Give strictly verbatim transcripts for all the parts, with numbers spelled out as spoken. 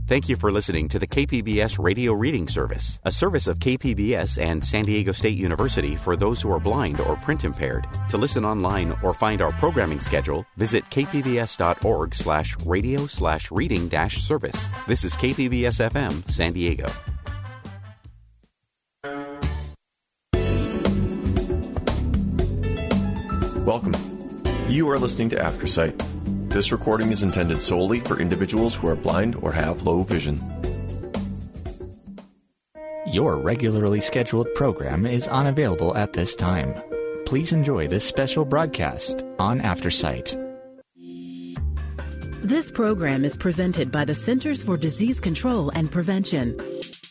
Thank you for listening to the K P B S Radio Reading Service, a service of K P B S and San Diego State University for those who are blind or print impaired. To listen online or find our programming schedule, visit kpbs.org slash radio slash reading dash service. This is K P B S F M, San Diego. Welcome. You are listening to AfterSight. This recording is intended solely for individuals who are blind or have low vision. Your regularly scheduled program is unavailable at this time. Please enjoy this special broadcast on AfterSight. This program is presented by the Centers for Disease Control and Prevention.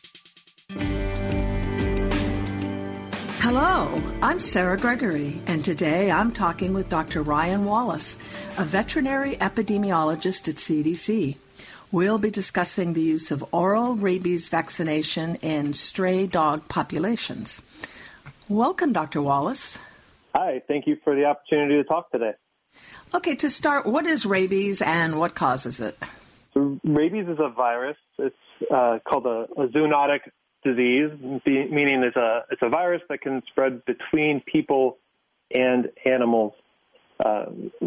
Hello, I'm Sarah Gregory, and today I'm talking with Doctor Ryan Wallace, a veterinary epidemiologist at C D C. We'll be discussing the use of oral rabies vaccination in stray dog populations. Welcome, Doctor Wallace. Hi, thank you for the opportunity to talk today. Okay, to start, what is rabies and what causes it? So rabies is a virus. It's uh, called a, a zoonotic disease, meaning it's a it's a virus that can spread between people and animals. Uh,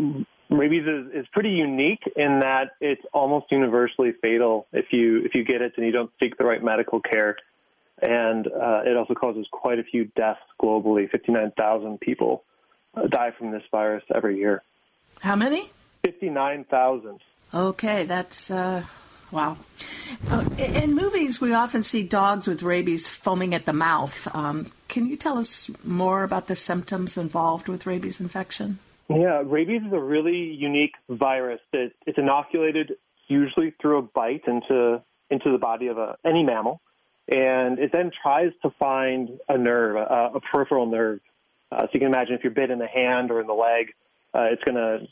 rabies is, is pretty unique in that it's almost universally fatal if you if you get it and you don't seek the right medical care, and uh, it also causes quite a few deaths globally. fifty-nine thousand people uh, die from this virus every year. How many? fifty-nine thousand. Okay, that's uh, wow. Uh, in movies, we often see dogs with rabies foaming at the mouth. Um, can you tell us more about the symptoms involved with rabies infection? Yeah, rabies is a really unique virus. It, it's inoculated usually through a bite into into the body of a, any mammal, and it then tries to find a nerve, a, a peripheral nerve. Uh, so you can imagine if you're bit in the hand or in the leg, uh, it's going to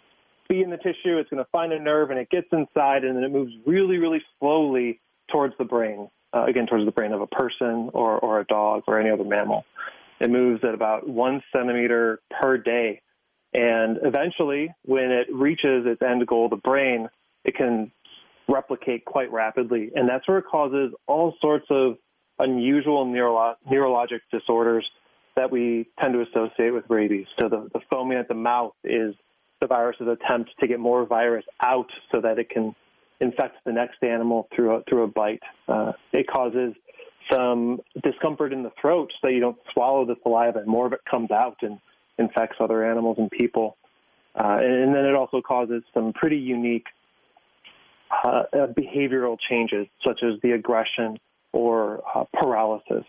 be in the tissue, it's going to find a nerve, and it gets inside, and then it moves really, really slowly towards the brain, uh, again, towards the brain of a person or, or a dog or any other mammal. It moves at about one centimeter per day. And eventually, when it reaches its end goal, the brain, it can replicate quite rapidly. And that's where it causes all sorts of unusual neuro- neurologic disorders that we tend to associate with rabies. So the, the foaming at the mouth is the virus's attempt to get more virus out so that it can infect the next animal through a, through a bite. Uh, it causes some discomfort in the throat so that you don't swallow the saliva and more of it comes out and infects other animals and people. Uh, and, and then it also causes some pretty unique uh, behavioral changes, such as the aggression or uh, paralysis.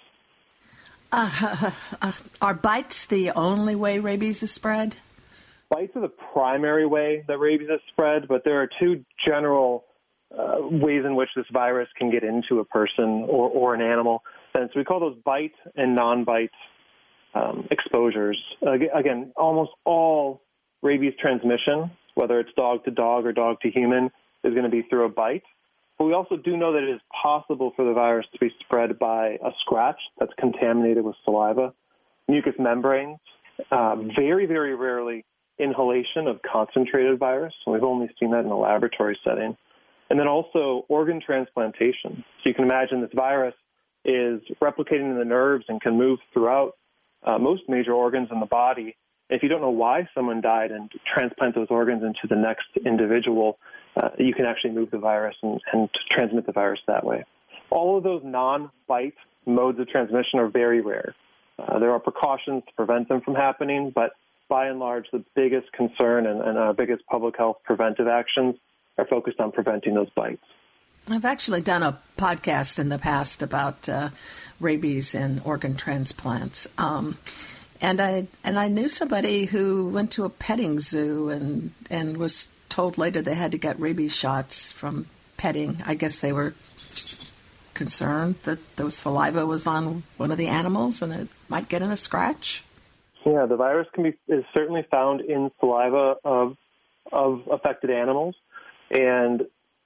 Uh, uh, are bites the only way rabies is spread? Bites are the primary way that rabies is spread, but there are two general uh, ways in which this virus can get into a person or, or an animal. And so we call those bite and non-bite um, exposures. Again, almost all rabies transmission, whether it's dog to dog or dog to human, is going to be through a bite. But we also do know that it is possible for the virus to be spread by a scratch that's contaminated with saliva, mucous membranes, uh, very, very rarely inhalation of concentrated virus. We've only seen that in a laboratory setting. And then also organ transplantation. So you can imagine this virus is replicating in the nerves and can move throughout uh, most major organs in the body. If you don't know why someone died and transplant those organs into the next individual, uh, you can actually move the virus and, and transmit the virus that way. All of those non-bite modes of transmission are very rare. Uh, there are precautions to prevent them from happening, but by and large, the biggest concern and, and our biggest public health preventive actions are focused on preventing those bites. I've actually done a podcast in the past about uh, rabies and organ transplants. Um, and I and I knew somebody who went to a petting zoo and, and was told later they had to get rabies shots from petting. I guess they were concerned that the saliva was on one of the animals and it might get in a scratch. Yeah, the virus can be is certainly found in saliva of of affected animals, and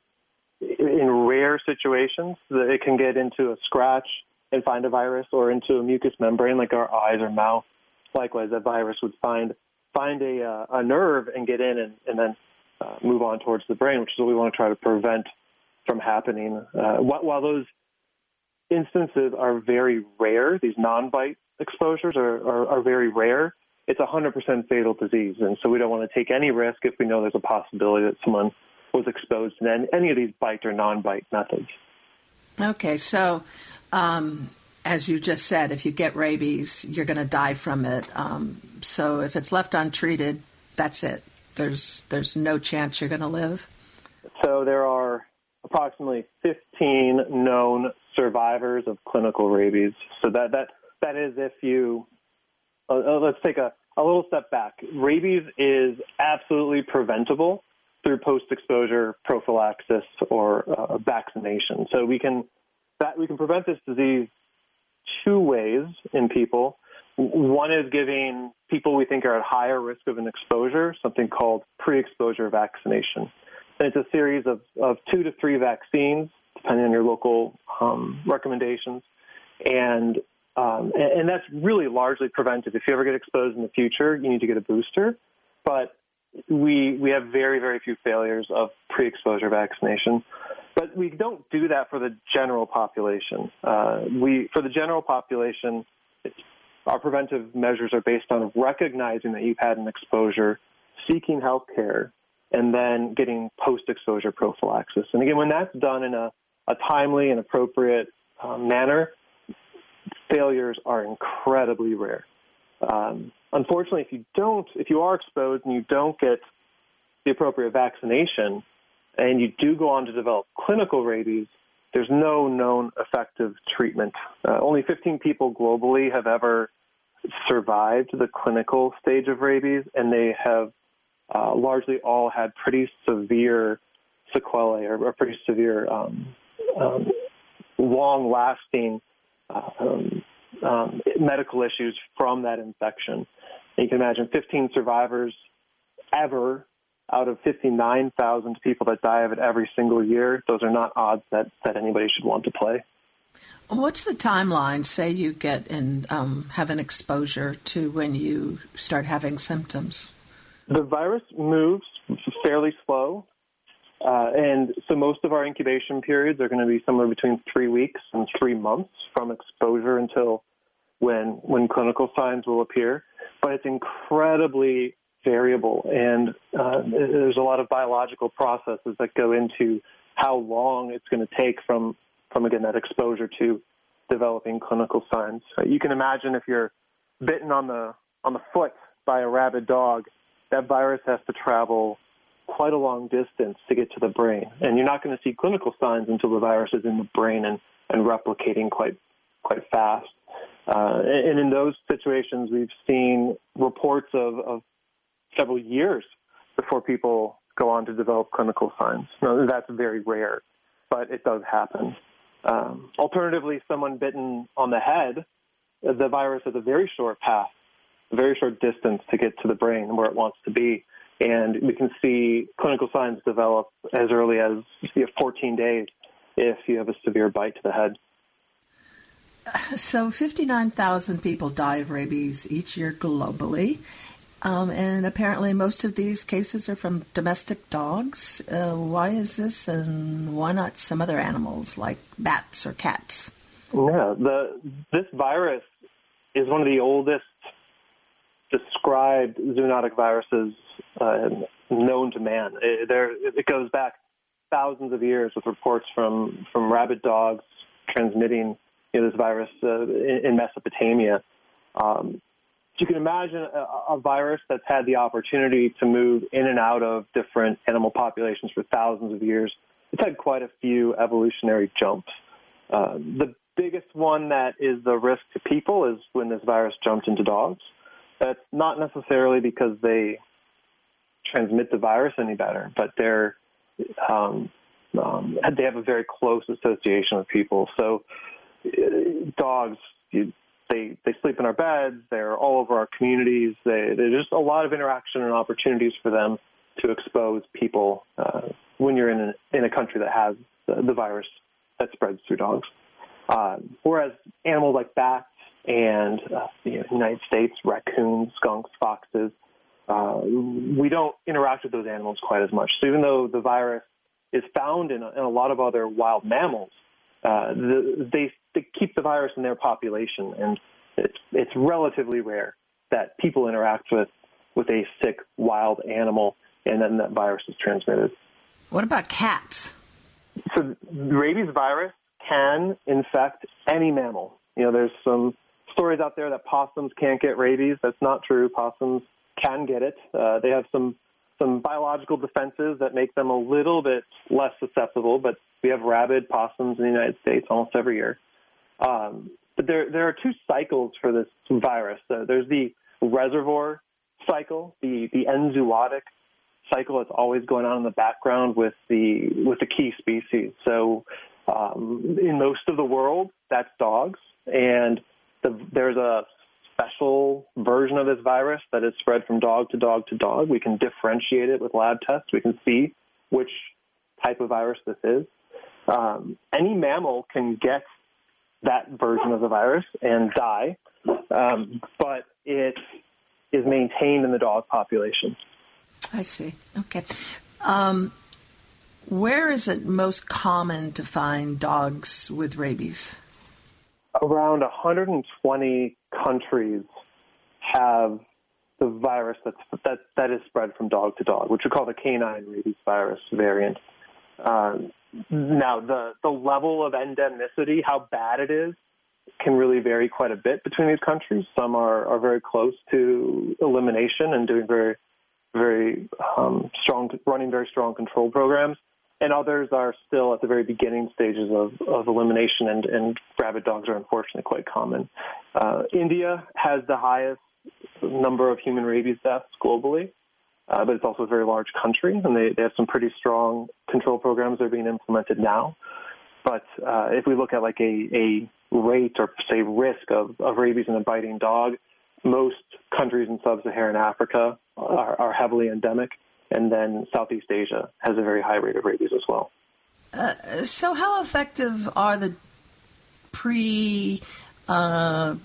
in rare situations, it can get into a scratch and find a virus, or into a mucous membrane like our eyes or mouth. Likewise, that virus would find find a uh, a nerve and get in, and, and then uh, move on towards the brain, which is what we want to try to prevent from happening. Uh, while those instances are very rare, these non-bite exposures are, are, are very rare, it's a one hundred percent fatal disease. And so we don't want to take any risk if we know there's a possibility that someone was exposed in any of these bite or non-bite methods. Okay, so um, as you just said, if you get rabies, you're going to die from it. Um, so if it's left untreated, that's it. There's there's no chance you're going to live? So there are approximately fifteen known survivors of clinical rabies. So that that, that is if you, uh, let's take a, a little step back. Rabies is absolutely preventable through post-exposure prophylaxis or uh, vaccination. So we can that we can prevent this disease two ways in people. One is giving people we think are at higher risk of an exposure something called pre-exposure vaccination. And it's a series of, of two to three vaccines, depending on your local um, recommendations. And, um, and and that's really largely preventive. If you ever get exposed in the future, you need to get a booster. But we we have very, very few failures of pre-exposure vaccination. But we don't do that for the general population. Uh, we for the general population, it's, our preventive measures are based on recognizing that you've had an exposure, seeking health care, and then getting post-exposure prophylaxis. And again, when that's done in a, a timely and appropriate uh, manner, failures are incredibly rare. Um, unfortunately, if you don't, if you are exposed and you don't get the appropriate vaccination, and you do go on to develop clinical rabies, there's no known effective treatment. Uh, only fifteen people globally have ever survived the clinical stage of rabies, and they have uh, largely all had pretty severe sequelae or, or pretty severe um, um, long-lasting uh, um, um, medical issues from that infection. And you can imagine fifteen survivors ever out of fifty-nine thousand people that die of it every single year. Those are not odds that, that anybody should want to play. What's the timeline, say you get and um, have an exposure to when you start having symptoms? The virus moves fairly slow, uh, and so most of our incubation periods are going to be somewhere between three weeks and three months from exposure until when when clinical signs will appear. But it's incredibly variable, and uh, there's a lot of biological processes that go into how long it's going to take from, from again, that exposure to developing clinical signs. Uh, you can imagine if you're bitten on the on the foot by a rabid dog, that virus has to travel quite a long distance to get to the brain, and you're not going to see clinical signs until the virus is in the brain and, and replicating quite quite fast. Uh, and in those situations, we've seen reports of, of several years before people go on to develop clinical signs. Now, that's very rare, but it does happen. Um, alternatively, someone bitten on the head, the virus has a very short path, a very short distance to get to the brain where it wants to be. And we can see clinical signs develop as early as you know, fourteen days if you have a severe bite to the head. So fifty-nine thousand people die of rabies each year globally. Um, and apparently most of these cases are from domestic dogs. Uh, why is this, and why not some other animals like bats or cats? Yeah, the this virus is one of the oldest described zoonotic viruses uh, known to man. It, there, it goes back thousands of years with reports from, from rabid dogs transmitting you know, this virus uh, in, in Mesopotamia. Um, You can imagine a, a virus that's had the opportunity to move in and out of different animal populations for thousands of years. It's had quite a few evolutionary jumps. Uh, the biggest one that is the risk to people is when this virus jumped into dogs. That's not necessarily because they transmit the virus any better, but they're um, um, they have a very close association with people. So uh, dogs, you, They they sleep in our beds. They're all over our communities. They, there's just a lot of interaction and opportunities for them to expose people uh, when you're in a, in a country that has the, the virus that spreads through dogs. Uh, whereas animals like bats and uh, you know, United States, raccoons, skunks, foxes, uh, we don't interact with those animals quite as much. So even though the virus is found in a, in a lot of other wild mammals, uh, the, they, they keep the virus in their population, and it's it's relatively rare that people interact with, with a sick wild animal and then that virus is transmitted. What about cats? So the rabies virus can infect any mammal. You know, there's some stories out there that possums can't get rabies. That's not true. Possums can get it. Uh, they have some some biological defenses that make them a little bit less susceptible, but we have rabid possums in the United States almost every year. Um, but there there are two cycles for this virus. Uh, there's the reservoir cycle, the, the enzootic cycle that's always going on in the background with the with the key species. So um, in most of the world, that's dogs, and the, there's a special version of this virus that is spread from dog to dog to dog. We can differentiate it with lab tests. We can see which type of virus this is. Um, any mammal can get that version of the virus and die, um, but it is maintained in the dog population. I see. Okay. Um, where is it most common to find dogs with rabies? Around one hundred twenty countries have the virus that's, that that is spread from dog to dog, which we call the canine rabies virus variant. Um, now, the, the level of endemicity, how bad it is, can really vary quite a bit between these countries. Some are, are very close to elimination and doing very, very um, strong, running very strong control programs, and others are still at the very beginning stages of, of elimination, and, and rabid dogs are unfortunately quite common. Uh, India has the highest number of human rabies deaths globally, uh, but it's also a very large country, and they, they have some pretty strong control programs that are being implemented now. But uh, if we look at like a, a rate or, say, risk of, of rabies in a biting dog, most countries in sub-Saharan Africa are, are heavily endemic, and then Southeast Asia has a very high rate of rabies as well. Uh, so how effective are the pre uh,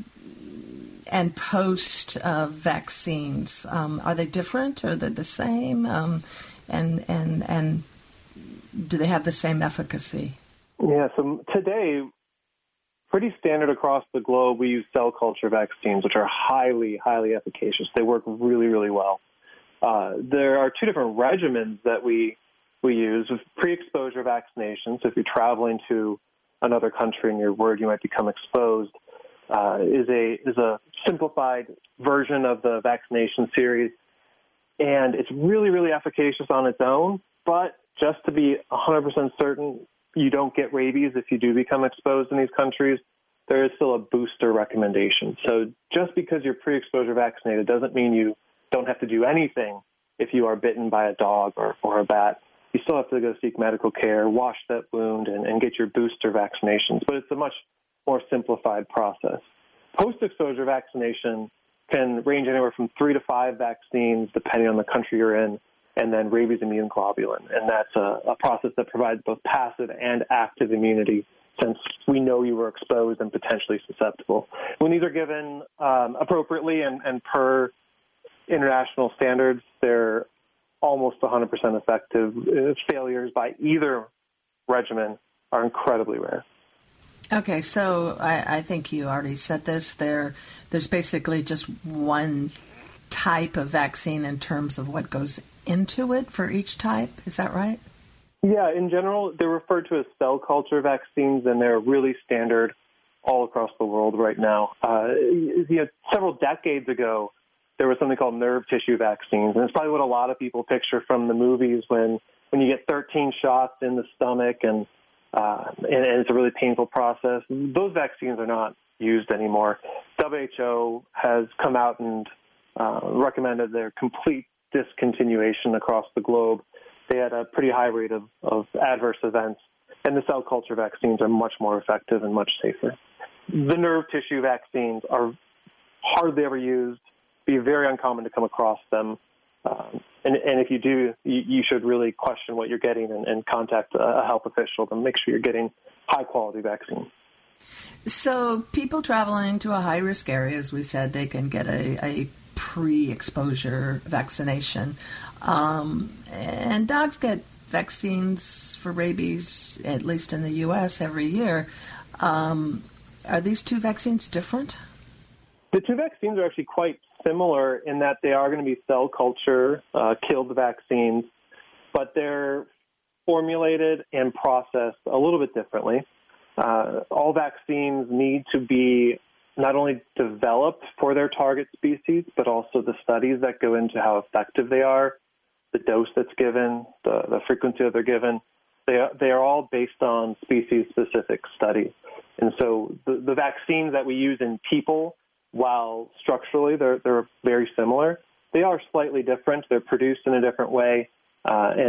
and post uh, vaccines? Um, are they different? Are they the same? Um, and and and do they have the same efficacy? Yeah, so today, pretty standard across the globe, we use cell culture vaccines, which are highly, highly efficacious. They work really, really well. Uh, there are two different regimens that we we use with pre-exposure vaccinations. So if you're traveling to another country and you're worried you might become exposed, uh, is a is a simplified version of the vaccination series, and it's really, really efficacious on its own. But just to be one hundred percent certain you don't get rabies if you do become exposed in these countries, there is still a booster recommendation. So just because you're pre-exposure vaccinated doesn't mean you don't have to do anything if you are bitten by a dog or, or a bat. You still have to go seek medical care, wash that wound, and, and get your booster vaccinations. But it's a much more simplified process. Post-exposure vaccination can range anywhere from three to five vaccines, depending on the country you're in, and then rabies immune globulin. And that's a, a process that provides both passive and active immunity, since we know you were exposed and potentially susceptible. When these are given um, appropriately and, and per international standards, they're almost one hundred percent effective. Failures by either regimen are incredibly rare. Okay, so I, I think you already said this. There, there's basically just one type of vaccine in terms of what goes into it for each type. Is that right? Yeah, in general, they're referred to as cell culture vaccines, and they're really standard all across the world right now. Uh, you know, several decades ago, there was something called nerve tissue vaccines, and it's probably what a lot of people picture from the movies when, when you get thirteen shots in the stomach, and, uh, and, and it's a really painful process. Those vaccines are not used anymore. W H O has come out and uh, recommended their complete discontinuation across the globe. They had a pretty high rate of, of adverse events, and the cell culture vaccines are much more effective and much safer. The nerve tissue vaccines are hardly ever used. Be very uncommon to come across them. Um, and, and if you do, you, you should really question what you're getting and, and contact a health official to make sure you're getting high-quality vaccine. So people traveling to a high-risk area, as we said, they can get a, a pre-exposure vaccination. Um, and dogs get vaccines for rabies, at least in the U S, every year. Um, are these two vaccines different? The two vaccines are actually quite similar in that they are going to be cell culture uh, killed vaccines, but they're formulated and processed a little bit differently. Uh, all vaccines need to be not only developed for their target species, but also the studies that go into how effective they are, the dose that's given, the, the frequency that they're given. They are, they are all based on species-specific studies. And so the, the vaccines that we use in people, while structurally they're, they're very similar, they are slightly different. They're produced in a different way. Uh, and